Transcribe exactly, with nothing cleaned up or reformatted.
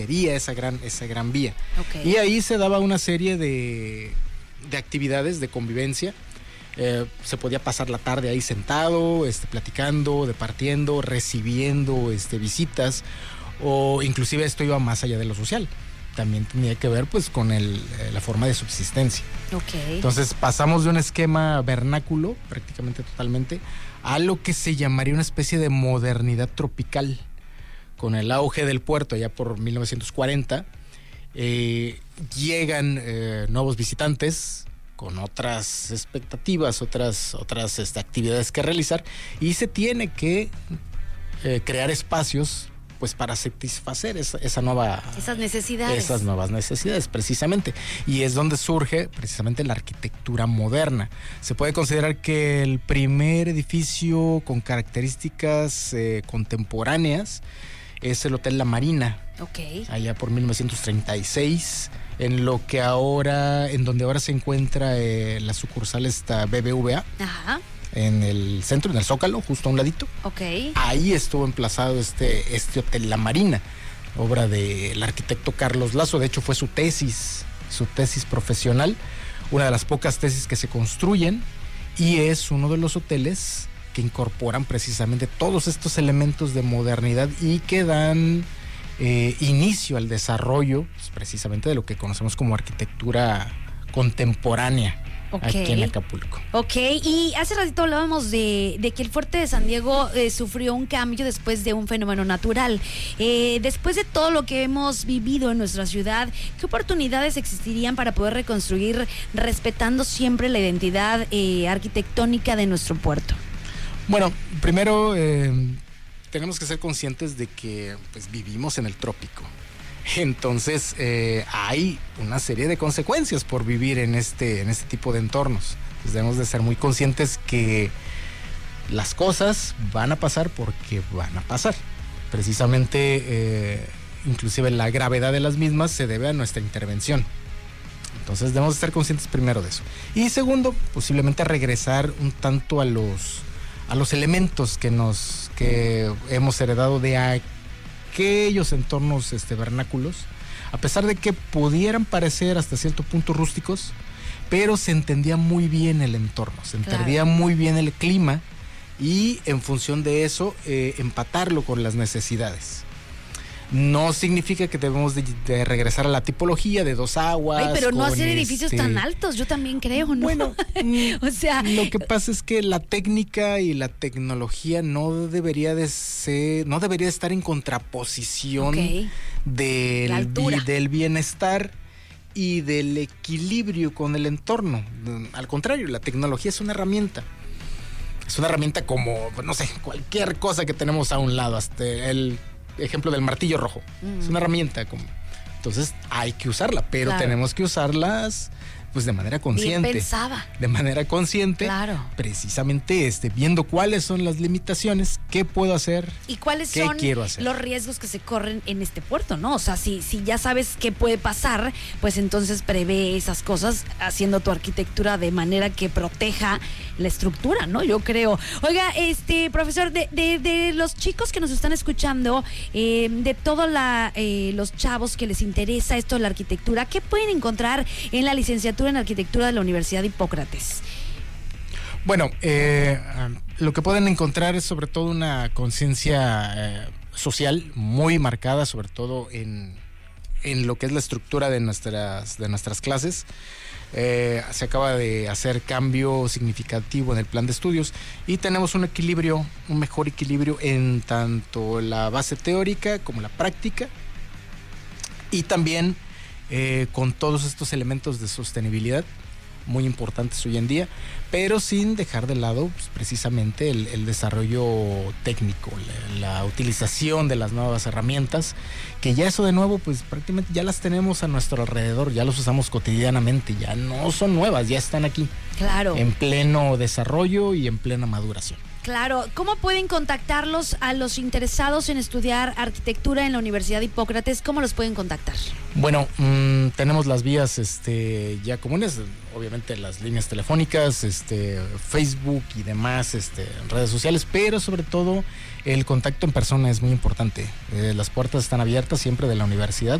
esa gran, esa gran vía. Okay. Y ahí se daba una serie de, de actividades de convivencia. Eh, se podía pasar la tarde ahí sentado, este, platicando, departiendo, recibiendo este, visitas, o inclusive esto iba más allá de lo social. También tenía que ver pues con el, eh, la forma de subsistencia. Okay. Entonces pasamos de un esquema vernáculo, prácticamente totalmente, a lo que se llamaría una especie de modernidad tropical. Con el auge del puerto ya por mil novecientos cuarenta, eh, llegan eh, nuevos visitantes con otras expectativas, otras, otras este, actividades que realizar, y se tiene que eh, crear espacios pues para satisfacer esa, esa nueva... Esas necesidades. Esas nuevas necesidades, precisamente. Y es donde surge precisamente la arquitectura moderna. Se puede considerar que el primer edificio con características eh, contemporáneas es el Hotel La Marina. Ok. Allá por mil novecientos treinta y seis, en lo que ahora, en donde ahora se encuentra eh, la sucursal esta B B V A. Ajá. En el centro, en el Zócalo, justo a un ladito. Ok. Ahí estuvo emplazado este, este Hotel La Marina, obra del arquitecto Carlos Lazo. De hecho, fue su tesis, su tesis profesional, una de las pocas tesis que se construyen, y es uno de los hoteles que incorporan precisamente todos estos elementos de modernidad y que dan eh, inicio al desarrollo pues, precisamente de lo que conocemos como arquitectura contemporánea. Okay. Aquí en Acapulco. Ok, y hace ratito hablábamos de, de que el fuerte de San Diego eh, sufrió un cambio después de un fenómeno natural. Eh, después de todo lo que hemos vivido en nuestra ciudad, ¿qué oportunidades existirían para poder reconstruir respetando siempre la identidad eh, arquitectónica de nuestro puerto? Bueno, primero eh, tenemos que ser conscientes de que pues, vivimos en el trópico. Entonces eh, hay una serie de consecuencias por vivir en este, en este tipo de entornos. Entonces, debemos de ser muy conscientes que las cosas van a pasar porque van a pasar. Precisamente, eh, inclusive la gravedad de las mismas se debe a nuestra intervención. Entonces debemos de estar conscientes primero de eso. Y segundo, posiblemente regresar un tanto a los, a los elementos que, nos, que hemos heredado de aquí. Aquellos entornos este, vernáculos, a pesar de que pudieran parecer hasta cierto punto rústicos, pero se entendía muy bien el entorno, se entendía claro. muy bien el clima, y en función de eso eh, empatarlo con las necesidades. No significa que debemos de, de regresar a la tipología de dos aguas. Ay, pero no hacer este... edificios tan altos, yo también creo, ¿no? Bueno, o sea, lo que pasa es que la técnica y la tecnología no debería de ser, no debería de estar en contraposición okay. del, bi, del bienestar y del equilibrio con el entorno. Al contrario, la tecnología es una herramienta. Es una herramienta como, no sé, cualquier cosa que tenemos a un lado, hasta el ejemplo del martillo rojo. Mm. Es una herramienta como, entonces hay que usarla, pero claro. tenemos que usarlas pues de manera consciente. Bien pensada. De manera consciente. Claro. Precisamente este, viendo cuáles son las limitaciones, qué puedo hacer, y cuáles qué son quiero hacer. Los riesgos que se corren en este puerto, ¿no? O sea, si, si ya sabes qué puede pasar, pues entonces prevé esas cosas haciendo tu arquitectura de manera que proteja la estructura, ¿no? Yo creo. Oiga, este, profesor, de, de, de los chicos que nos están escuchando, eh, de todos eh, los chavos que les interesa esto de la arquitectura, ¿qué pueden encontrar en la licenciatura en arquitectura de la Universidad de Hipócrates? Bueno, eh, lo que pueden encontrar es sobre todo una conciencia eh, social muy marcada, sobre todo en, en lo que es la estructura de nuestras, de nuestras clases. Eh, se acaba de hacer cambio significativo en el plan de estudios y tenemos un equilibrio, un mejor equilibrio en tanto la base teórica como la práctica, y también eh, con todos estos elementos de sostenibilidad muy importantes hoy en día, pero sin dejar de lado pues, precisamente el, el desarrollo técnico, la, la utilización de las nuevas herramientas, que ya eso de nuevo pues prácticamente ya las tenemos a nuestro alrededor, ya los usamos cotidianamente, ya no son nuevas, ya están aquí. Claro. En pleno desarrollo y en plena maduración. Claro, ¿cómo pueden contactarlos a los interesados en estudiar arquitectura en la Universidad de Hipócrates? ¿Cómo los pueden contactar? Bueno, mmm, tenemos las vías este, ya comunes, obviamente las líneas telefónicas, este, Facebook y demás, este, redes sociales, pero sobre todo el contacto en persona es muy importante. Eh, las puertas están abiertas siempre de la universidad